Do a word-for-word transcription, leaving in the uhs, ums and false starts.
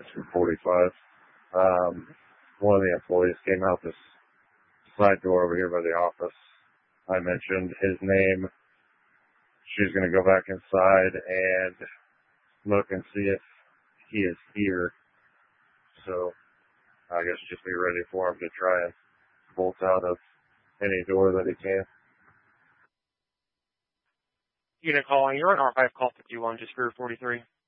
District forty-five. Um, one of the employees came out this side door over here by the office. I mentioned his name. She's going to go back inside and look and see if he is here. So I guess just be ready for him to try and bolt out of any door that he can. Unit calling, you're on R five call fifty-one, just for forty-three.